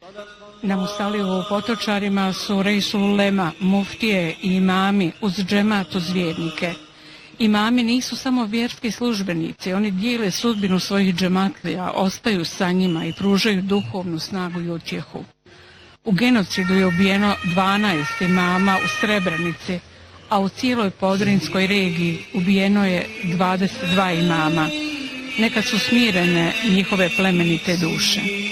Na Musaliju u Potočarima su Reisul Ulema, muftije i imami uz džemat uz vjernike. Imami nisu samo vjerski službenici, oni dijele sudbinu svojih džematlija, ostaju sa njima i pružaju duhovnu snagu i utjehu. U genocidu je ubijeno 12 imama u Srebrenici, a u cijeloj Podrinskoj regiji ubijeno je 22 imama. Nekad su smirene njihove plemenite duše.